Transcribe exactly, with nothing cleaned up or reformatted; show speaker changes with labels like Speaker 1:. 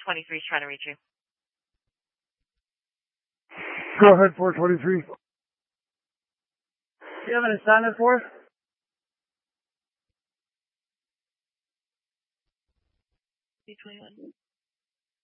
Speaker 1: twenty-three is trying to reach you.
Speaker 2: Go ahead, four twenty-three.
Speaker 3: Do you have an assignment for us?
Speaker 1: B twenty-one.